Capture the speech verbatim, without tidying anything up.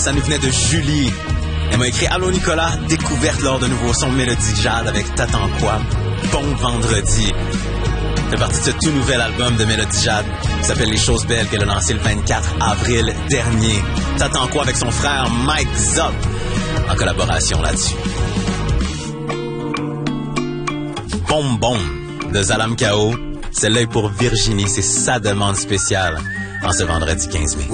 Ça nous venait de Julie. Elle m'a écrit « Allô Nicolas, découverte lors de nouveau son Mélodie Jade avec T'attends quoi? Bon vendredi ». C'est parti de ce tout nouvel album de Mélodie Jade qui s'appelle Les choses belles qu'elle a lancé le vingt-quatre avril dernier. T'attends quoi avec son frère Mike Zop en collaboration là-dessus. Bom Bom de Zalam Kao. Celle-là est pour Virginie, c'est sa demande spéciale en ce vendredi quinze mai.